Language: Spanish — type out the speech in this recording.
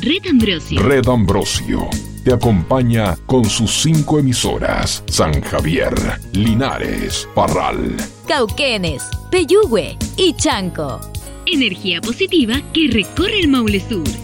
Red Ambrosio. Red Ambrosio te acompaña con sus 5 emisoras: San Javier, Linares, Parral, Cauquenes, Peyúgue y Chanco. Energía positiva que recorre el Maule Sur.